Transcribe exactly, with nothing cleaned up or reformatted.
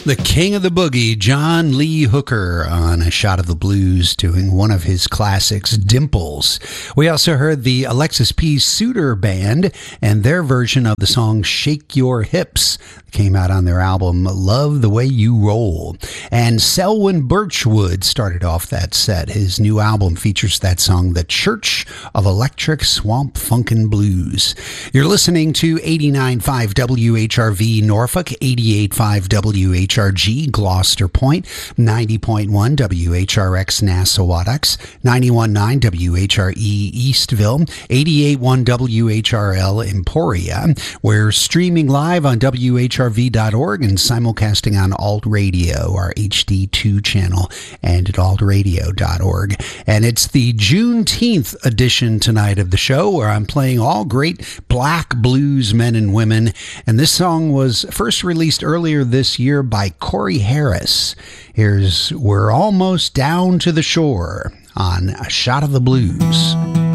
The king of the boogie, John Lee Hooker, on A Shot of the Blues, doing one of his classics, Dimples. We also heard the Alexis P. Suter Band and their version of the song Shake Your Hips. Came out on their album Love the Way You Roll. And Selwyn Birchwood started off that set. His new album features that song, The Church of Electric Swamp Funkin' Blues. You're listening to eighty-nine point five W H R V Norfolk, eighty-eight point five W H R G Gloucester Point, ninety point one W H R X Nassawadox, ninety-one point nine W H R E Eastville, eighty-eight point one W H R L Emporia. We're streaming live on W H R V dot org and simulcasting on Alt Radio, our H D two channel, and at alt radio dot org. And it's the Juneteenth edition tonight of the show, where I'm playing all great black blues men and women. And this song was first released earlier this year by Corey Harris. Here's We're Almost Down to the Shore on A Shot of the Blues.